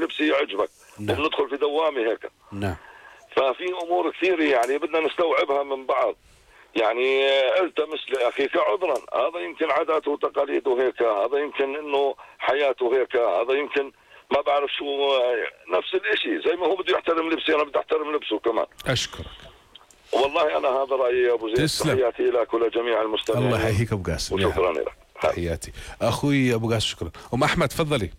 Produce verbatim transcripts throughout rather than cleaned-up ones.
لبسي يعجبك. نعم. وبندخل في دوامه هيك. نعم. ففي امور كثيره يعني بدنا نستوعبها من بعض. يعني التمس لاخيك عذرا، هذا يمكن عاداته وتقاليده هيك، هذا يمكن انه حياته هيك، هذا يمكن ما بعرف شو، نفس الاشي زي ما هو بده يحترم لبسي انا بدي احترم لبسه كمان. اشكرك والله انا هذا رايي يا ابو زيد. تسلم. تحياتي لك ولجميع المستمعين. الله يحييك ابو قاسم. وشكرا لك. تحياتي اخوي ابو قاسم. شكرا. ام احمد تفضلي.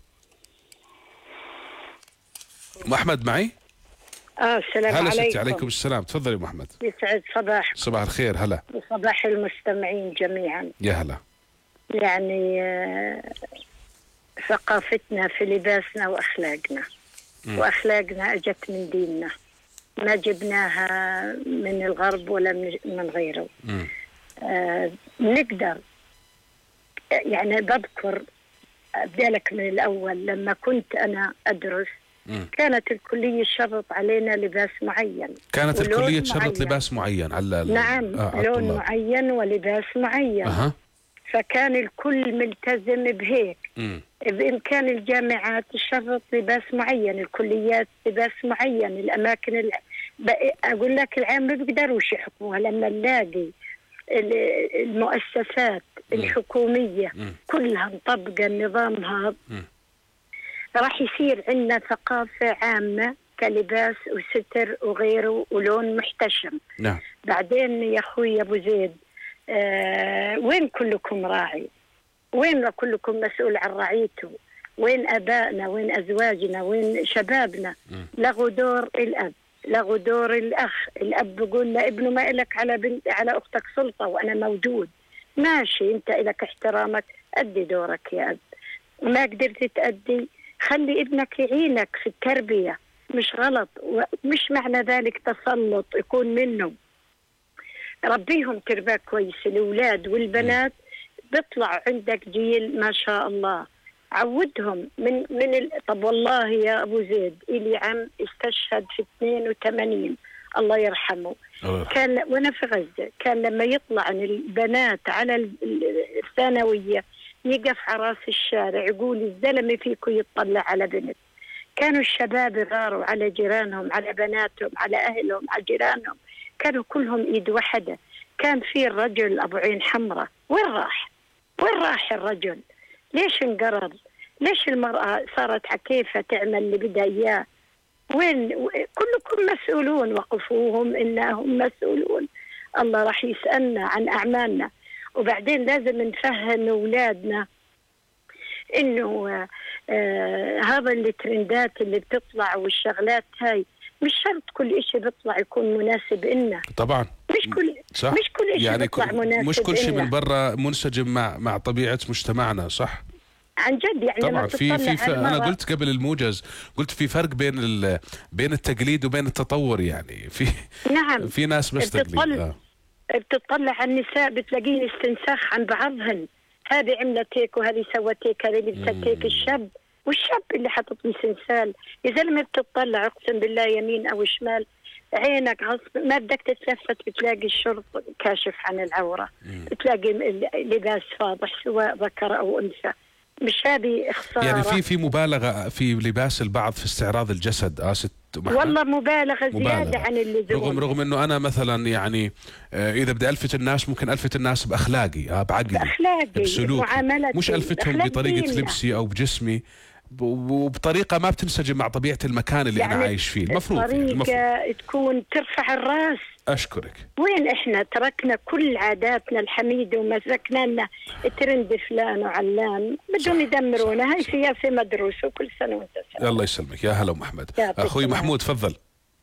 ام احمد معي؟ اه السلام هلا عليكم. ستي. عليكم السلام. تفضلي ام احمد. يسعد صباح. صباح الخير. هلا. وصباح المستمعين جميعا. يا هلا. يعني آه ثقافتنا في لباسنا واخلاقنا. م. واخلاقنا اجت من ديننا، ما جبناها من الغرب ولا من غيره. آه نقدر يعني بذكر ابدالك من الاول لما كنت انا ادرس. مم. كانت الكلية شرط علينا لباس معين. كانت الكلية تشرط لباس معين على نعم. آه لون الطلاب. معين ولباس معين. أه. فكان الكل ملتزم بهيك. مم. بإمكان الجامعات تشرط لباس معين، الكليات لباس معين، الأماكن الع... أقول لك العام ما بيقدروش يحكموها لما نلاقي المؤسسات مم. الحكومية مم. كلها مطبقة النظام هذا، راح يصير عندنا ثقافة عامة كلباس وستر وغيره ولون محتشم. نعم. بعدين يا أخوي أبو زيد، آه وين كلكم راعي؟ وين كلكم مسؤول عن رعيته؟ وين أبائنا؟ وين أزواجنا؟ وين شبابنا؟ م. لغوا دور الأب، لغوا دور الأخ. الأب بيقول لابنه ما إلك على بنت على أختك سلطة وأنا موجود. ماشي، أنت إلك احترامك، أدي دورك يا أب. ما قدرت تأدي خلي ابنك يعينك في التربية، مش غلط، ومش معنى ذلك تسلط يكون منه. ربيهم تربية كويس، الأولاد والبنات بيطلعوا عندك جيل ما شاء الله. عودهم من من ال... طب والله يا أبو زيد إلي عم استشهد في اثنين وثمانين الله يرحمه. أوه. كان وأنا في غزة كان لما يطلع البنات على الثانوية يقف على راس الشارع يقول الزلمة فيكم يطلع على بنت. كانوا الشباب يغاروا على جيرانهم، على بناتهم، على أهلهم، على جيرانهم، كانوا كلهم إيد واحدة. كان في الرجل أبو عين حمراء، وين راح؟ وين راح الرجل؟ ليش انقرض؟ ليش المرأة صارت عكيفة تعمل اللي بدها إياه؟ وين؟ كلكم مسؤولون، وقفوهم إنهم مسؤولون. الله راح يسألنا عن أعمالنا. وبعدين لازم نفهم أولادنا إنه آه هذا الترندات اللي بتطلع والشغلات هاي مش شرط كل إشي بيطلع يكون مناسب إلنا. طبعا مش كل صح. مش كل إشي يعني بيطلع مناسب مش كل شيء إلنا. من برا منسجم مع مع طبيعة مجتمعنا. صح عن جد. يعني طبعا في في, في انا قلت قبل الموجز، قلت في فرق بين ال بين التقليد وبين التطور. يعني في نعم في ناس بس تقليد. آه. بتطلع على النساء بتلاقين استنساخ عن بعضهن، هذه عملت هيك وهذه سوت هيك، هذه لبست هيك. الشاب والشاب اللي حاطط لي سنسال يا زلمه بتطلع اقسم بالله يمين او شمال عينك غصب ما بدك تتلفت بتلاقي الشرط كاشف عن العوره. مم. بتلاقي لباس فاضح سواء ذكر او انثى. مش هذه خساره. يعني في في مبالغه في لباس البعض في استعراض الجسد. آه ست والله مبالغه زياده مبالغة. عن اللزوم. رغم رغم انه انا مثلا يعني آه اذا بدي الفت الناس ممكن الفت الناس باخلاقي، آه بعقلي، باخلاقي، بسلوكي، مش الفتهم بطريقه ديننا. لبسي او بجسمي وبطريقه ما بتنسجم مع طبيعه المكان اللي يعني انا عايش فيه. المفروض طريقه المفروض تكون ترفع الراس. اشكرك. وين احنا تركنا كل عاداتنا الحميده ومسكنا لنا ترند فلان وعلان بدهم يدمرونا. هاي سياسه مدروسه وكل سنه وانت سنة. الله يسلمك. يا هلا محمد. اخوي محمود تفضل.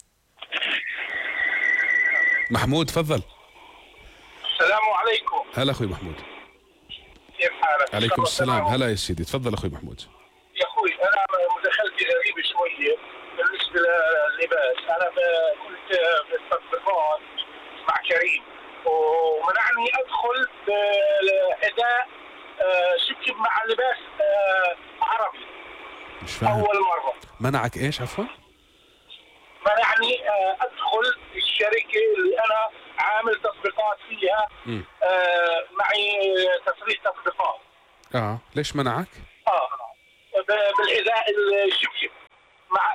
محمود تفضل. السلام عليكم. هلا اخوي محمود. كيف حالك؟ عليكم السلام. هلا يا سيدي تفضل اخوي محمود. يا اخوي انا مداخلتي غريبه شويه بالنسبه لللباس. انا كنت في التطبيقات مع كريم ومنعني ادخل بحذاء شكل مع لباس عربي. مش فاهم. اول مره منعك ايش عفوا؟ منعني ادخل الشركه اللي انا عامل تطبيقات فيها. م. معي تصريح تطبيقات. اه ليش منعك؟ اه بالحذاء الشبشب.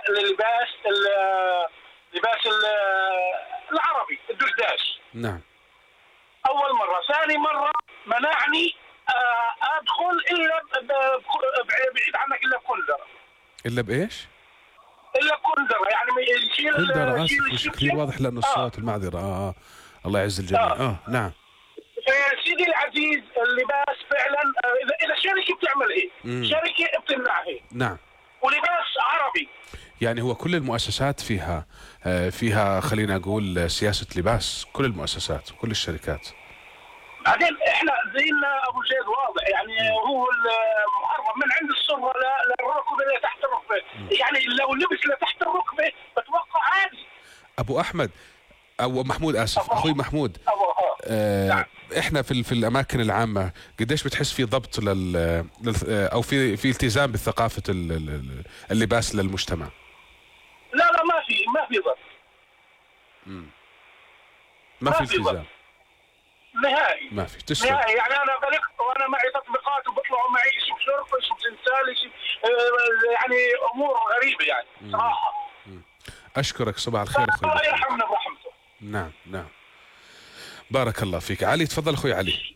للباس لباس العربي الدشداش. نعم. اول مره، ثاني مره منعني ادخل الا بعيد عنك الا بكندره. الا بايش؟ الا بكندره، يعني يشيل كندره. اسف مش كثير واضح لانه الصوت. آه. المعذره. اه اه الله يعز الجميع. اه, آه. نعم. سيدي العزيز اللباس فعلا اذا اذا شركه بتعمل هيك، شركه بتمنع هيك. نعم. ولباس عربي. يعني هو كل المؤسسات فيها فيها خلينا اقول سياسه لباس، كل المؤسسات وكل الشركات. بعدين احنا زينا ابو زيد واضح، يعني هو المحرم من عند السره للركبه اللي تحت الركبه، يعني لو لبس لتحت الركبه بتوقع عادي. ابو احمد او محمود، اسف أبو اخوي محمود. آه نعم. احنا في في الاماكن العامه قديش بتحس في ضبط لل, لل او في في التزام بثقافه اللباس للمجتمع؟ لا لا ما في ما في ضبط. امم ما, ما في التزام نهائي. ما في تسلم. نهائي، يعني انا بلغت وانا معي تطبيقات وبيطلعوا معي شيء بشرطه شيء بتنسالي شيء، يعني امور غريبه يعني صراحه. مم. اشكرك، صباح الخير اخوي. الله يرحمنا برحمته. نعم نعم. بارك الله فيك. علي تفضل اخوي علي.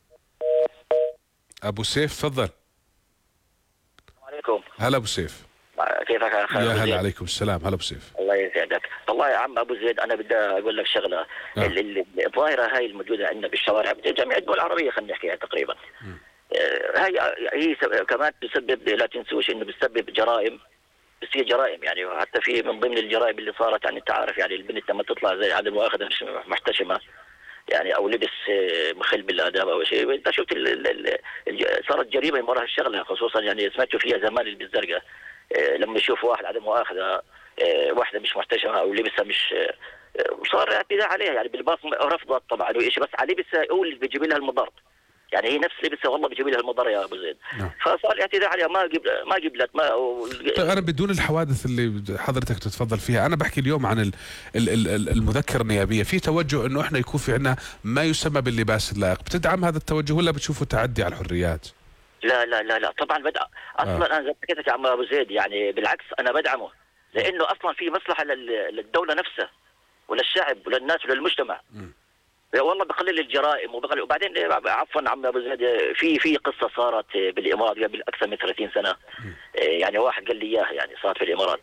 ابو سيف تفضل. السلام عليكم. هلا ابو سيف. كيفك يا اخي؟ يا هلا عليكم السلام. هلا ابو سيف. الله يسعدك. والله يا عم ابو زيد انا بدي اقول لك شغله. آه. الظاهره هاي الموجوده عندنا بالشوارع بجميع الدول العربيه خلينا نحكيها تقريبا. آه هي هي كمان تسبب، لا تنسوش انه بتسبب جرائم، بتصير جرائم يعني. حتى في من ضمن الجرائم اللي صارت، يعني انت عارف يعني البنت لما تطلع زي عدم مؤاخذه مش محتشمه يعني او لبس مخل بالاداب او شيء، انت شفت صارت جريمه وراها الشغله، خصوصا يعني سمعتوا فيها زمان اللي بالزرقاء لما يشوف واحد عدم مؤاخذه واحده مش محتشمه او لبسها مش، صار اعتداء عليها يعني بالباطن، رفضت طبعا وإيش، بس على لبسها هو اللي بيجيب لها المضر، يعني هي نفس لبسها والله بيجيب لها المضر يا ابو زيد. نعم. فصار اعتداء عليها، ما قبل ما قبلت ما و... طيب انا بدون الحوادث اللي حضرتك تتفضل فيها، انا بحكي اليوم عن ال ال ال المذكره النيابيه، في توجه انه احنا يكون في عندنا ما يسمى باللباس اللائق، بتدعم هذا التوجه ولا بتشوفه تعدي على الحريات؟ لا لا لا لا طبعا بدعم اصلا. آه. انا حكيت لك يا عم ابو زيد، يعني بالعكس انا بدعمه، لانه اصلا في مصلحه للدوله نفسها وللشعب وللناس وللمجتمع. م. والله بقلل الجرائم وبقلل. وبعدين عفوا عم ابو زيد، في في قصه صارت بالامارات قبل اكثر من ثلاثين سنه، يعني واحد قال لي اياها، يعني صارت في الامارات،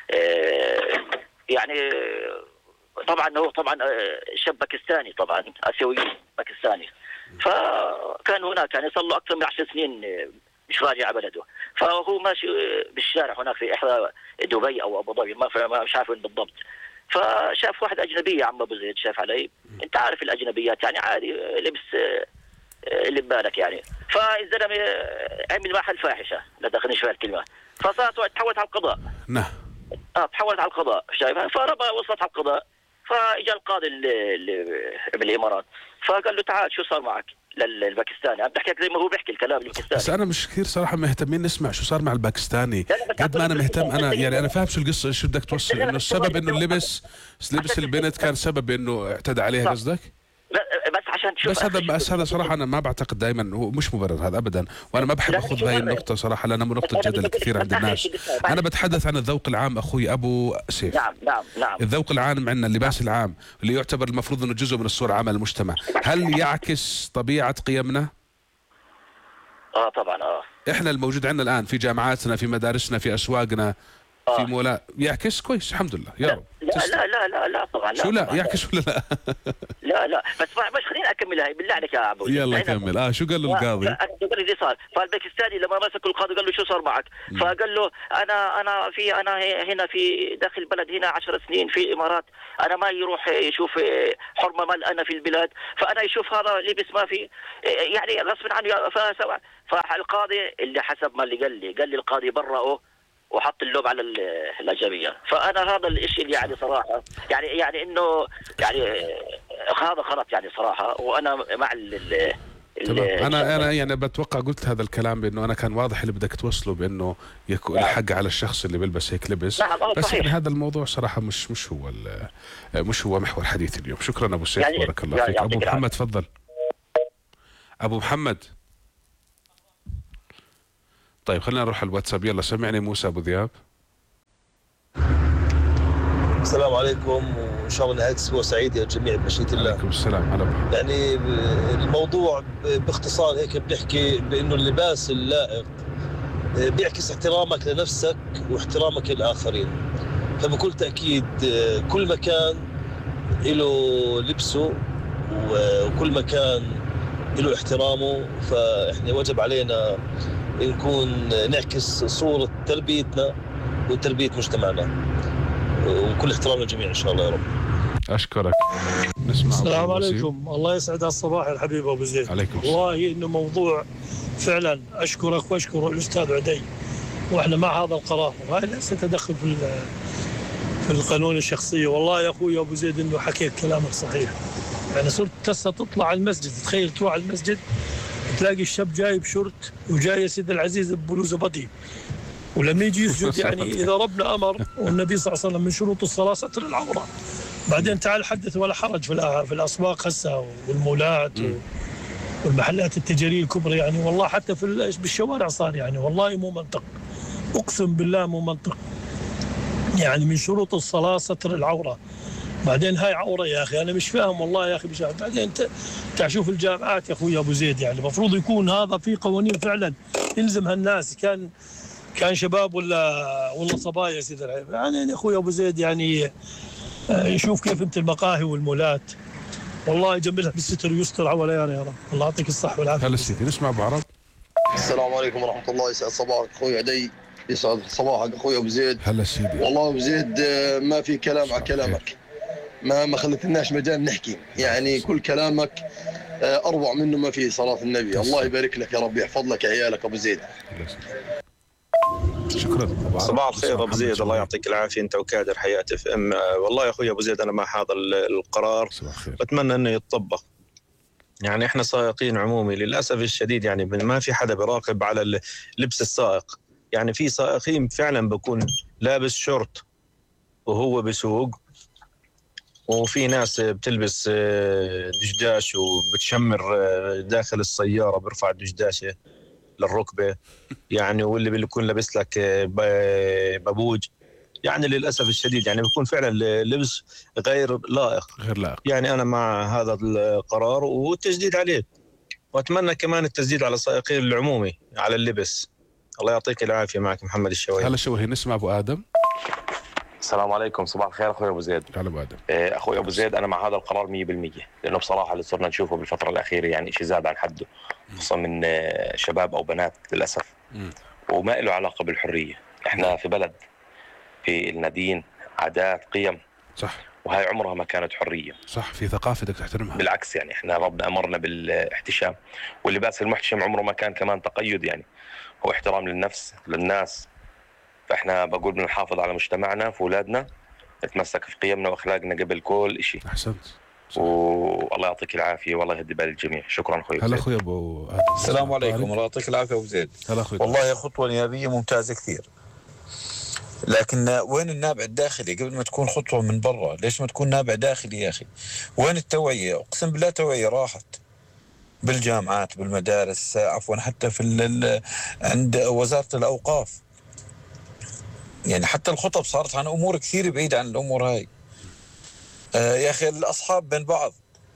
يعني طبعا هو طبعا شاب باكستاني، طبعا اسيوي باكستاني، فكان هناك يعني صار له اكثر من عشر سنين مش راجع بلده، فهو ماشي بالشارع هناك في احدى دبي او ابو ظبي، ما مش عارف وين بالضبط، فشاف واحد اجنبيه يا عم ابو زيد، شاف علي، انت عارف الاجنبيات يعني عادي لبس اللي ببالك يعني، فالزلمه عمل معها الفاحشه، لا تاخذني شويه الكلمه، فصارت تحولت على القضاء. نعم. اه تحولت على القضاء، شايفها، فربا وصلت على القضاء، فاجى القاضي بالامارات فقال له تعال شو صار معك للباكستاني، عم بحكي لك زي ما هو بيحكي الكلام الباكستاني. بس انا مش كثير صراحه مهتمين نسمع شو صار مع الباكستاني، قد ما انا مهتم انا يعني انا فاهم شو القصه، شو بدك توصل، انه السبب انه اللبس لبس البنت كان سبب انه اعتدى عليها قصدك؟ بس عشان تشوف، بس هذا بس هذا صراحه انا ما بعتقد دائما هو مش مبرر هذا ابدا، وانا ما بحب اخذ هاي النقطه صراحه لانها نقطه جدل كثير عند الناس. انا بتحدث عن الذوق العام اخوي ابو سيف. نعم نعم نعم. الذوق العام عندنا، اللباس العام اللي يعتبر المفروض انه جزء من الصوره العامه للمجتمع، هل يعكس طبيعه قيمنا؟ اه طبعا. اه احنا الموجود عندنا الان في جامعاتنا، في مدارسنا، في اسواقنا، آه. في مولا، يعكس كويس الحمد لله يا رب. لا لا لا لا لا طبعا لا. شو لا طبعاً يعكس ولا لا؟ لا لا بس مش خليني اكمل هاي بالله عليك يا ابو. يلا كمل. اه شو قال له القاضي؟ انا بقول لك صار، فالباكستاني لما مسكوا القاضي قال له شو صار معك؟ م. فقال له انا انا في انا هنا في داخل البلد هنا عشر سنين في الامارات، انا ما يروح يشوف حرمه مال انا في البلاد، فانا يشوف هذا لبس ما في يعني غصب عنه، فسوى. فالقاضي اللي حسب ما اللي قال لي قال لي القاضي برأه وحط اللوم على الاجنبيه، فانا هذا الشيء اللي يعني صراحه يعني يعني انه يعني هذا غلط يعني صراحه، وانا مع ال تمام. انا انا يعني بتوقع قلت هذا الكلام بانه انا كان واضح اللي بدك توصله، بانه يكون الحق على الشخص اللي بيلبس هيك لبس. بس يعني هذا الموضوع صراحه مش مش هو مش هو محور حديث اليوم. شكرا ابو سيف، يعني بارك الله فيك. ابو محمد تفضل. ابو محمد طيب خلينا نروح على الواتساب. يلا سمعني موسى ابو ذياب. السلام عليكم، وإن شاء الله نهاية أسبوع سعيد يا جميع بمشيئة الله. عليكم السلام. هلا. يعني الموضوع باختصار هيك بنحكي بأنه اللباس اللائق بيعكس احترامك لنفسك واحترامك للآخرين. فبكل تأكيد كل مكان له لبسه وكل مكان له احترامه، فإحنا وجب علينا نكون نعكس صورة تربيتنا وتربية مجتمعنا، وكل احترام للجميع إن شاء الله يا رب. أشكرك. نسمع. السلام عليكم. الله يسعد الصباح الحبيب أبو زيد. عليكم السلام. والله إنه موضوع فعلا أشكرك وأشكر الأستاذ عدي، وإحنا مع هذا القرار، وهذا ليس تدخل في في القانون الشخصية. والله يا أخوي أبو زيد إنه حكيت كلامك صحيح. يعني صرت تسا تطلع على المسجد، تخيل تروح على المسجد تلاقي الشاب جاي بشورت وجاي يا سيد العزيز ببلوزة بدي، ولما يجي يسجد يعني إذا ربنا أمر والنبي صلى الله عليه وسلم من شروط الصلاة ستر العورة. بعدين تعال حدث ولا حرج في في الأسواق هسه والمولات والمحلات التجارية الكبرى، يعني والله حتى في بالشوارع صار يعني والله مو منطق، أقسم بالله مو منطق. يعني من شروط الصلاة ستر العورة، بعدين هاي عورة يا أخي، أنا مش فاهم والله يا أخي مش فاهم. بعدين أنت تشوف الجامعات يا أخوي أبو زيد، يعني المفروض يكون هذا في قوانين فعلا يلزم هالناس، كان كان شباب ولا ولا صبايا سيدي العيب. يعني يا أخوي أبو زيد يعني يشوف كيف أنت المقاهي والمولات، والله يجملها بالستر ويستر عوليانا يا رب. الله يعطيك الصحة والعافية. هلا سيدي. نسمع أبو عرب. السلام عليكم ورحمة الله. يسعد صباحك أخوي عدي، يسعد صباحك أخوي أبو زيد. هلا سيدي. والله أبو زيد ما في كلام على كلامك، ما ما خلتناش مجال نحكي، يعني كل كلامك أروع منه ما في صلاة النبي. الله يبارك لك يا رب، يحفظ لك عيالك أبو زيد. شكرا. صباح الخير ابو زيد، الله يعطيك العافيه انت وكادر حياه اف ام. والله يا اخوي ابو زيد انا مع هذا القرار، بتمنى انه يتطبق. يعني احنا سائقين عمومي للاسف الشديد يعني ما في حدا بيراقب على لبس السائق. يعني في سائقين فعلا بكون لابس شورت وهو بسوق، وفي ناس بتلبس دشداش وبتشمر داخل السياره بيرفع الدشداشه للركبه، يعني واللي بيكون لابس لك بابوج. يعني للاسف الشديد يعني بيكون فعلا لبس غير لائق غير لائق. يعني انا مع هذا القرار والتجديد عليه، واتمنى كمان التجديد على السائقين العمومي على اللبس. الله يعطيك العافيه. معك محمد الشويهي. هلا الشويهي. نسمع ابو ادم. السلام عليكم. صباح الخير اخوي ابو زيد. هلا ابو ادم. اخوي ابو زيد انا مع هذا القرار مية بالمية، لانه بصراحه اللي صرنا نشوفه بالفتره الاخيره يعني شيء زاد عن حده، خصوصا من شباب او بنات للاسف، م. وما له علاقه بالحريه. احنا في بلد في لنا دين، عادات، قيم، صح، وهي عمرها ما كانت حريه. صح، في ثقافه بدك تحترمها. بالعكس يعني احنا ربنا امرنا بالاحتشام، واللباس المحتشم عمره ما كان كمان تقيد، يعني هو احترام للنفس للناس. فاحنا بقول بدنا نحافظ على مجتمعنا في اولادنا، نتمسك في قيمنا واخلاقنا قبل كل شيء. احسنت. والله يعطيك العافيه، والله يهدي بال الجميع. شكرا اخوي. هلا اخوي ابو ادم. السلام عليكم، الله يعطيك العافيه ابو زيد. هلا اخوي. والله خطوه نيابيه ممتازه كثير، لكن وين النابع الداخلي قبل ما تكون خطوه من برا؟ ليش ما تكون نابع داخلي يا اخي؟ وين التوعيه؟ اقسم بالله توعيه راحت بالجامعات بالمدارس، عفوا حتى في عند وزاره الاوقاف. يعني حتى الخطب صارت عن امور كثير بعيده عن الامور هاي. آه يا اخي الاصحاب بين بعض،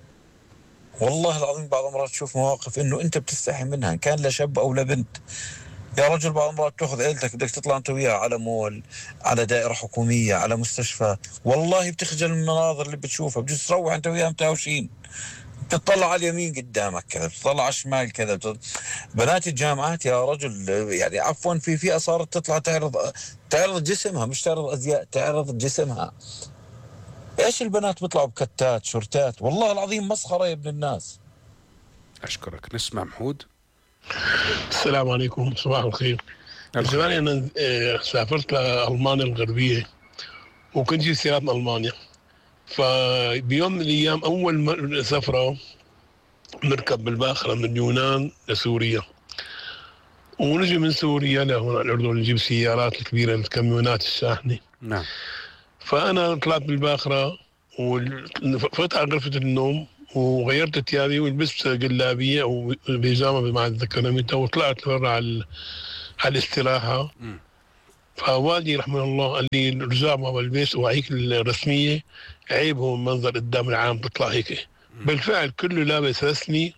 والله العظيم بعض المرات تشوف مواقف انه انت بتستحي منها، كان لشاب او لبنت. يا رجل بعض المرات تاخذ عيلتك بدك تطلع انت وياها على مول، على دائره حكوميه، على مستشفى، والله بتخجل من المناظر اللي بتشوفها. بجوز تروح انت وياها متهاوشين، بتطلع على اليمين قدامك كذا، بتطلع على الشمال كذا. بتطلع. بنات الجامعات يا رجل يعني عفوا في فئه صارت تطلع تعرض تعرض جسمها، مش تعرض ازياء، تعرض جسمها. ايش البنات بيطلعوا بكتات شورتات؟ والله العظيم مسخره يا ابن الناس. اشكرك. نسمع محمود. السلام عليكم، صباح الخير. زمان انا سافرت لالمانيا الغربيه وكنت جيت سيارات من المانيا، فبيوم من الايام اول سفره نركب بالباخره من اليونان لسوريا، ونجي من سوريا لهنا الاردن نجيب سيارات الكبيره الكاميونات الشاحنه. نعم. فانا طلعت بالباخره وفتحت على غرفه النوم وغيرت ثيابي ولبست جلابيه او بيجامه ما اتذكر متى، وطلعت برا على على الاستراحه. فوالدي رحمه الله قال لي الرزامة والبيس وهيك الرسمية عيب هو المنظر قدام العام تطلع هيك. بالفعل كله لابس رسمي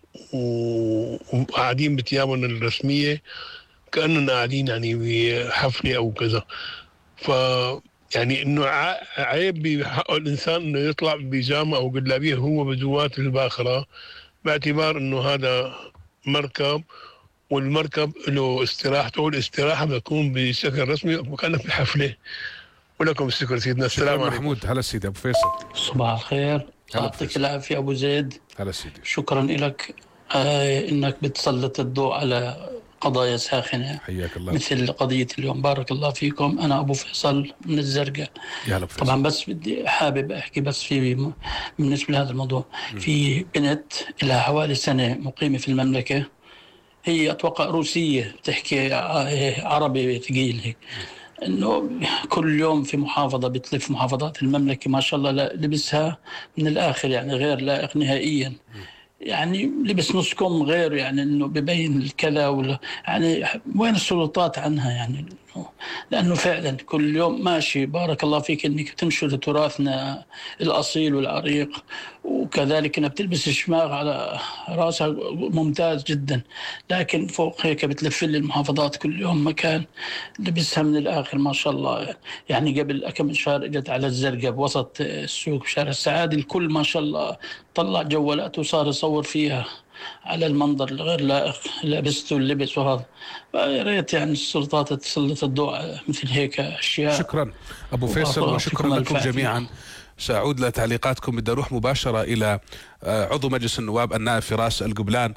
وقاعدين بثيابهم الرسمية كأننا قاعدين يعني بحفلة أو كذا. ف يعني إنه عيب بحق الإنسان إنه يطلع ببيجامة أو جلابية هو بجوات الباخرة، باعتبار إنه هذا مركب والمركب له استراحته، والاستراحة بتكون بشكل رسمي وكأنك في حفلة. ولكم الشكر سيدنا. السلام عليكم. محمود. هلا سيدي أبو فيصل. صباح الخير، يعطيك العافية أبو زيد. هلا سيدي. شكرا لك آه إنك بتسلط الضوء على قضايا ساخنة. حياك الله. مثل قضية اليوم. بارك الله فيكم. أنا أبو فيصل من الزرقاء. طبعا بس بدي حابب أحكي بس في بالنسبة لهذا الموضوع. م. في بنت لها حوالي سنة مقيمة في المملكة، هي أتوقع روسية بتحكي عربي ثقيل هيك، إنه كل يوم في محافظة بتلف محافظات المملكة، ما شاء الله لبسها من الآخر يعني غير لائق نهائيا. يعني لبس نص كم غير يعني إنه ببين الكذا ولا يعني وين السلطات عنها يعني، لأنه فعلا كل يوم ماشي. بارك الله فيك إنك تنشر تراثنا الأصيل والعريق، وكذلك إنك بتلبس الشماغ على رأسها ممتاز جدا، لكن فوق هيك بتلف لي المحافظات كل يوم مكان لبسها من الآخر ما شاء الله. يعني قبل كم من شهر اجت على الزرقاء بوسط السوق بشارع السعادة، الكل ما شاء الله طلع جوالاته وصار يصور فيها على المنظر الغير لائق لبسته اللبس وهذا. يا ريت يعني السلطات تسلط الضوء مثل هيك اشياء. شكرا ابو فيصل وشكرا لكم جميعا. سأعود لتعليقاتكم. بدي اروح مباشره الى عضو مجلس النواب النائب فراس القبلان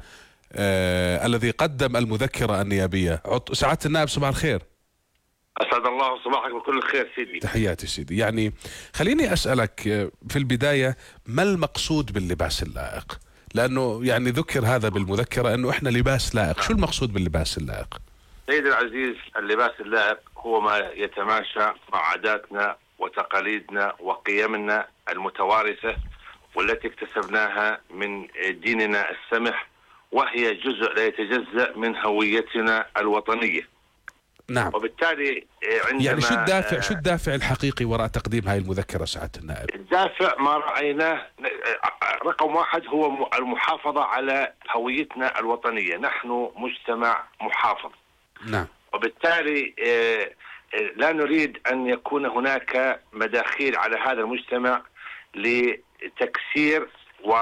آه الذي قدم المذكره النيابيه. سعاده النائب صباح الخير. أسعد الله صباحك بكل الخير سيدي. تحياتي سيدي. يعني خليني أسألك في البداية، ما المقصود باللباس اللائق؟ لأنه يعني ذكر هذا بالمذكرة أنه إحنا لباس لائق. شو المقصود باللباس اللائق؟ سيدي العزيز، اللباس اللائق هو ما يتماشى مع عاداتنا وتقاليدنا وقيمنا المتوارثة والتي اكتسبناها من ديننا السمح، وهي جزء لا يتجزأ من هويتنا الوطنية. نعم. وبالتالي عندما يعني شو الدافع شو الدافع الحقيقي وراء تقديم هاي المذكرة سعادة النائب؟ الدافع ما رأيناه رقم واحد هو المحافظة على هويتنا الوطنية. نحن مجتمع محافظ. نعم. وبالتالي لا نريد أن يكون هناك مداخيل على هذا المجتمع لتكسير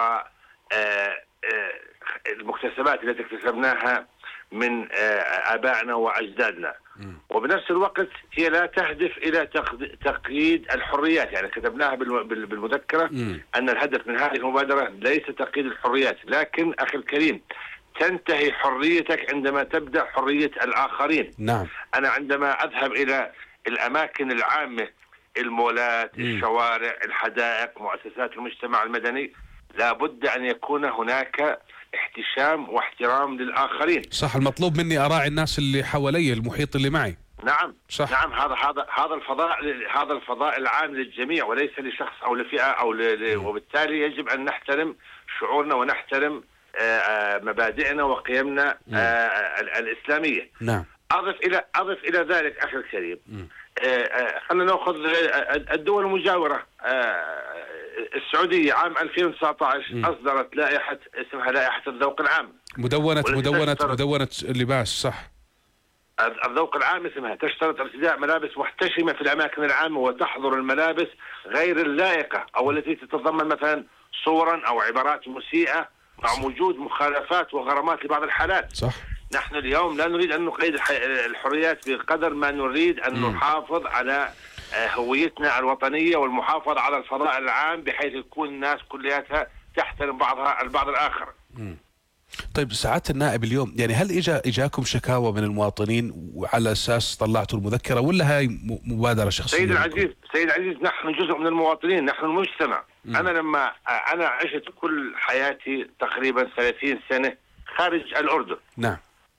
والمكتسبات التي اكتسبناها من آبائنا وأجدادنا. وبنفس الوقت هي لا تهدف إلى تقييد الحريات. يعني كتبناها بالمذكرة م. أن الهدف من هذه المبادرة ليس تقييد الحريات، لكن أخي الكريم تنتهي حريتك عندما تبدأ حرية الآخرين. نعم. أنا عندما أذهب إلى الأماكن العامة، المولات، م. الشوارع، الحدائق، مؤسسات المجتمع المدني، لابد أن يكون هناك احتشام واحترام للآخرين. صح. المطلوب مني أراعي الناس اللي حوالي، المحيط اللي معي. نعم. صح. نعم. هذا هذا هذا الفضاء هذا الفضاء العام للجميع وليس لشخص أو لفئة أو ل... وبالتالي يجب أن نحترم شعورنا ونحترم مبادئنا وقيمنا الإسلامية. نعم. أضف إلى أضف إلى ذلك أخي الكريم، خلينا نأخذ الدول المجاورة. السعودية عام ألفين وتسعة عشر م. أصدرت لائحة اسمها لائحة الذوق العام. مدونة مدونة مدونة اللباس. صح. الذوق العام اسمها تشترط ارتداء ملابس محتشمة في الأماكن العامة، وتحظر الملابس غير اللائقة أو التي تتضمن مثلا صورا أو عبارات مسيئة مع وجود مخالفات وغرامات لبعض الحالات. صح. نحن اليوم لا نريد أن نقيد الحريات بقدر ما نريد أن م. نحافظ على هويتنا الوطنية والمحافظة على الفضاء العام، بحيث يكون الناس كلياتها تحترم بعضها البعض الآخر. م. طيب سعادة النائب، اليوم يعني هل إجا إجاكم شكاوى من المواطنين وعلى أساس طلعتوا المذكرة، ولا هاي مبادرة شخصية؟ سيد العزيز سيد العزيز نحن جزء من المواطنين، نحن المجتمع. م. أنا لما أنا عشت كل حياتي تقريبا ثلاثين سنة خارج الأردن. نعم.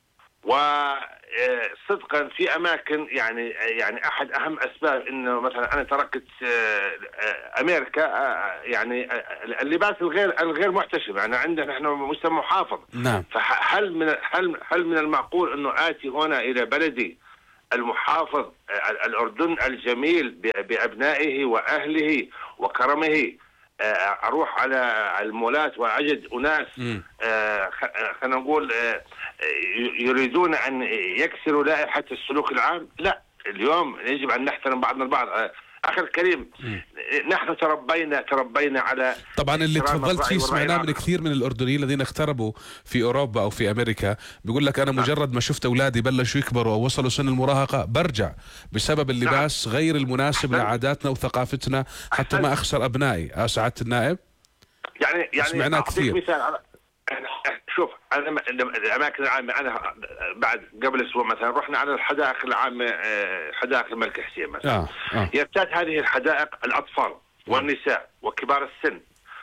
وصدقا في اماكن يعني يعني احد اهم اسباب انه مثلا انا تركت امريكا يعني اللباس الغير الغير محتشم. يعني عندنا نحن مجتمع محافظ. نعم. فهل من هل هل من المعقول انه اتي هنا الى بلدي المحافظ الأردن الجميل بأبنائه وأهله وكرمه أروح على المولات وأجد أناس خلينا نقول يريدون أن يكسروا لائحة السلوك العام. لا، اليوم يجب أن نحترم بعضنا البعض. أخي الكريم، نحن تربينا تربينا على طبعا اللي تفضلت فيه سمعناه من كثير من الأردنيين الذين اغتربوا في أوروبا أو في أمريكا، بيقول لك أنا مجرد ما شفت أولادي بلشوا يكبروا أو وصلوا سن المراهقة برجع بسبب اللباس غير المناسب لعاداتنا وثقافتنا حتى ما أخسر أبنائي. سعادة النائب، يعني يعني سمعناه كثير. مثال، شوف أنا الأماكن العامة، أنا بعد قبل أسبوع مثلا رحنا على الحدائق العامة، حدائق الملك حسين مثلا. آه. آه. يرتاد هذه الحدائق الأطفال والنساء وكبار السن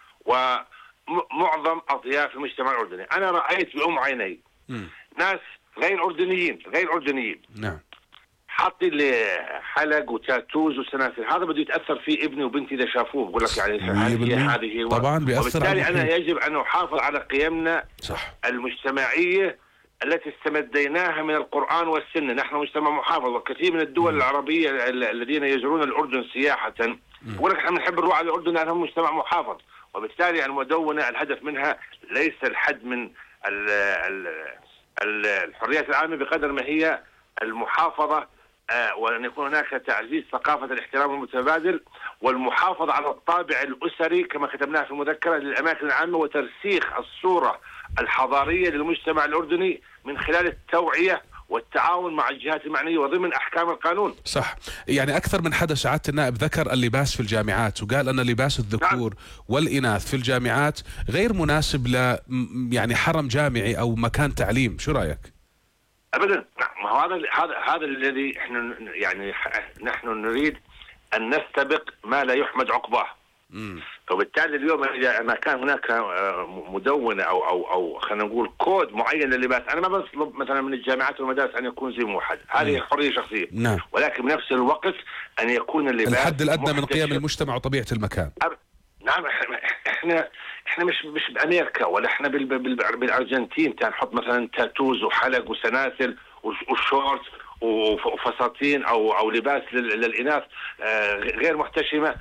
ومعظم أطياف المجتمع الأردني. أنا رأيت بأم عيني م. ناس غير أردنيين غير أردنيين نعم حاطين لي حلق وتاتوز وسلاسل. هذا بده يتاثر فيه ابني وبنتي اذا شافوه، بقول لك يعني هذه هذه طبعا بيأثر. وبالتالي انا يجب ان احافظ على قيمنا صح. المجتمعيه التي استمديناها من القرآن والسنة. نحن مجتمع محافظ، وكثير من الدول م. العربية الذين يزورون الأردن سياحة يقول لك احنا بنحب نروح على الأردن لأنهم مجتمع محافظ. وبالتالي المدونة الهدف منها ليس الحد من ال ال ال الحريات العامة بقدر ما هي المحافظة، آه وأن يكون هناك تعزيز ثقافة الاحترام المتبادل والمحافظة على الطابع الأسري كما كتبناها في المذكرة للأماكن العامة، وترسيخ الصورة الحضارية للمجتمع الأردني من خلال التوعية والتعاون مع الجهات المعنية وضمن أحكام القانون. صح. يعني أكثر من حدا سعادة النائب ذكر اللباس في الجامعات وقال أن لباس الذكور نعم. والإناث في الجامعات غير مناسب ل يعني حرم جامعي أو مكان تعليم. شو رأيك؟ ابدا، ما هو هذا هذا هذا الذي احنا يعني نحن نريد ان نستبق ما لا يحمد عقباه. امم فبالتالي اليوم اذا ما كان هناك مدونه او او او خلينا نقول كود معين لللباس، انا ما بطلب مثلا من الجامعات والمدارس ان يكون زي موحد، هذه حريه شخصيه. نعم. ولكن بنفس الوقت ان يكون اللباس الحد الادنى من قيم المجتمع وطبيعه المكان. نعم. احنا احنا مش مش بامريكا ولا احنا بالارجنتين تنحط مثلا تاتوز وحلق وسلاسل وشورت وفساتين او او لباس للاناث غير محتشمه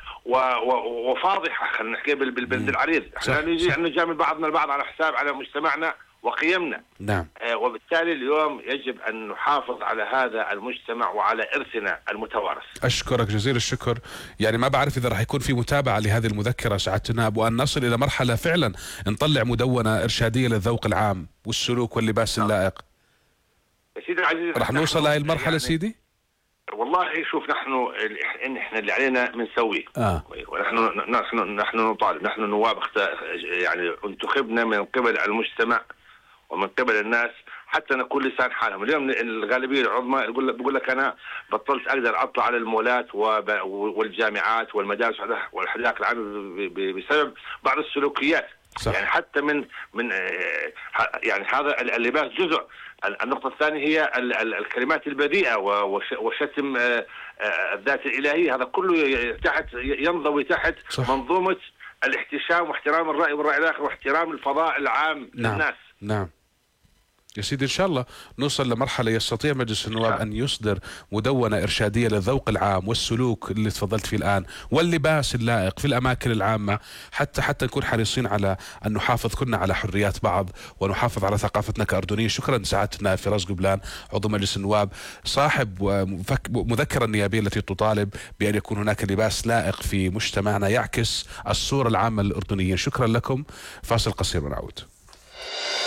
وفاضحه، خلينا نحكي بالبلد العريض. احنا نجي نجامل بعضنا البعض على حساب على مجتمعنا وقيمنا. نعم. آه وبالتالي اليوم يجب أن نحافظ على هذا المجتمع وعلى إرثنا المتوارث. أشكرك جزيل الشكر. يعني ما بعرف إذا راح يكون في متابعة لهذه المذكرة سعادة النائب، وأن نصل إلى مرحلة فعلا نطلع مدونة إرشادية للذوق العام والسلوك واللباس اللائق. سيدي العزيز، راح نوصل لهذه المرحلة يعني سيدي؟ والله شوف، نحن إن إحنا اللي علينا بنسويه. آه. ونحن نحن نحن نطالب، نحن نواب يعني انتخبنا من قبل المجتمع ومن قبل الناس حتى نكون لسان حالهم. اليوم الغالبيه العظمى يقول لك بقول لك انا بطلت اقدر اطلع على المولات والجامعات والمدارس والحدائق العامه بسبب بعض السلوكيات. صح. يعني حتى من من يعني هذا اللباس جزء. النقطه الثانيه هي الكلمات البذيئه وشتم الذات الالهيه، هذا كله تحت ينضوي تحت صح. منظومه الاحتشام واحترام الراي والراي الاخر واحترام الفضاء العام نعم. للناس. نعم يا سيدي، إن شاء الله نوصل لمرحلة يستطيع مجلس النواب أن يصدر مدونة إرشادية للذوق العام والسلوك اللي تفضلت فيه الآن واللباس اللائق في الأماكن العامة، حتى حتى نكون حريصين على أن نحافظ كلنا على حريات بعض ونحافظ على ثقافتنا كأردنيين. شكرا سعادة النائب فراس قبلان عضو مجلس النواب صاحب مذكرة النيابية التي تطالب بأن يكون هناك لباس لائق في مجتمعنا يعكس الصورة العامة للأردنيين. شكرا لكم. فاصل قصير ونعود.